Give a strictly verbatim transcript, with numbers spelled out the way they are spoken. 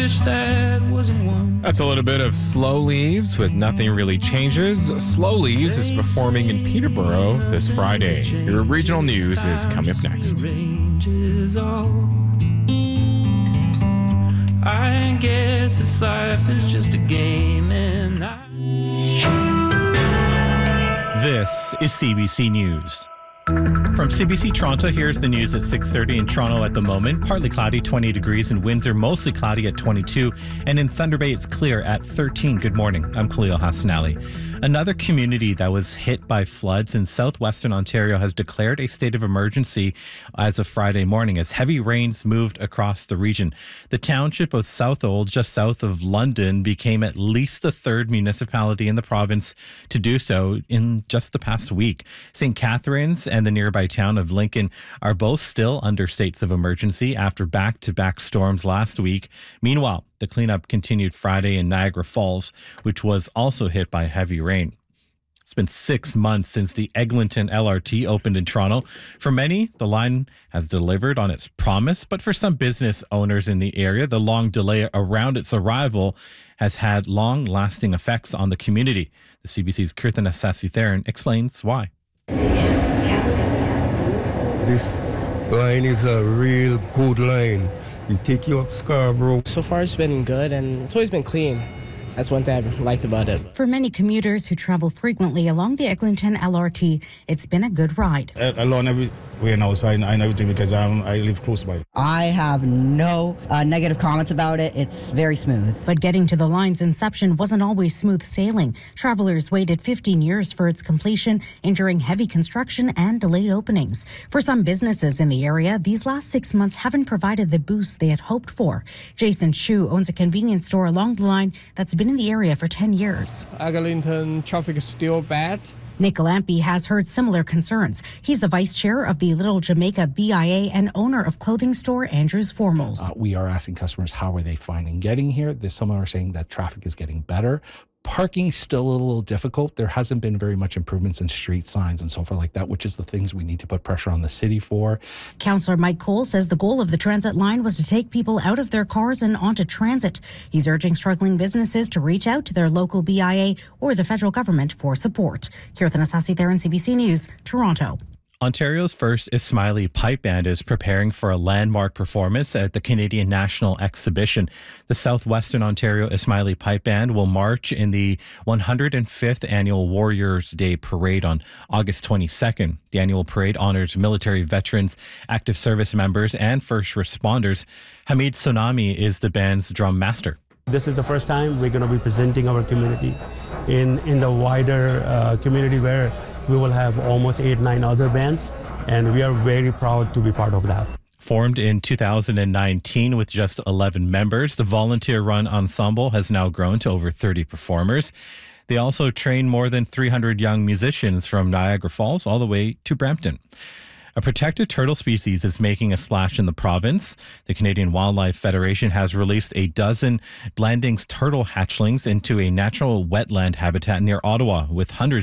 wish that wasn't one. That's a little bit of Slow Leaves with Nothing Really Changes. Slow Leaves is performing in Peterborough this Friday. Your regional news is coming up next. I guess this life is just a game and I... This is C B C News. From C B C Toronto, here's the news at six thirty. In Toronto at the moment, partly cloudy, twenty degrees. In Windsor, mostly cloudy at twenty-two. And in Thunder Bay, it's clear at thirteen. Good morning. I'm Khalil Hassanali. Another community that was hit by floods in southwestern Ontario has declared a state of emergency as of Friday morning as heavy rains moved across the region. The township of Southold, just south of London, became at least the third municipality in the province to do so in just the past week. Saint Catharines and the nearby town of Lincoln are both still under states of emergency after back-to-back storms last week. Meanwhile, the cleanup continued Friday in Niagara Falls, which was also hit by heavy rain. It's been six months since the Eglinton L R T opened in Toronto. For many, the line has delivered on its promise, but for some business owners in the area, the long delay around its arrival has had long-lasting effects on the community. The C B C's Kirthana Sasitharan explains why. This line is a real good line. It take you up Scarborough. So far it's been good and it's always been clean. That's one thing I've liked about it. For many commuters who travel frequently along the Eglinton L R T, it's been a good ride. I learn every way now, so I, I know everything because um, I live close by. I have no uh, negative comments about it. It's very smooth. But getting to the line's inception wasn't always smooth sailing. Travelers waited fifteen years for its completion, enduring heavy construction and delayed openings. For some businesses in the area, these last six months haven't provided the boost they had hoped for. Jason Chu owns a convenience store along the line that's been in the area for ten years. Eglinton traffic is still bad. Nick Lampy has heard similar concerns. He's the vice chair of the Little Jamaica B I A and owner of clothing store Andrews Formals. Uh, we are asking customers, how are they finding getting here? There's some are saying that traffic is getting better. Parking still a little difficult. There hasn't been very much improvements in street signs and so forth like that, which is the things we need to put pressure on the city for. Councillor Mike Cole says the goal of the transit line was to take people out of their cars and onto transit. He's urging struggling businesses to reach out to their local B I A or the federal government for support. Kirthana Sasitharan, C B C News, Toronto. Ontario's first Ismaili Pipe Band is preparing for a landmark performance at the Canadian National Exhibition. The Southwestern Ontario Ismaili Pipe Band will march in the one hundred fifth Annual Warriors' Day Parade on August twenty-second. The annual parade honors military veterans, active service members, and first responders. Hamid Sonami is the band's drum master. This is the first time we're going to be presenting our community in, in the wider uh, community where we will have almost eight, nine other bands, and we are very proud to be part of that. Formed in two thousand nineteen with just eleven members, the volunteer-run ensemble has now grown to over thirty performers. They also train more than three hundred young musicians from Niagara Falls all the way to Brampton. A protected turtle species is making a splash in the province. The Canadian Wildlife Federation has released a dozen Blanding's turtle hatchlings into a natural wetland habitat near Ottawa, with hundreds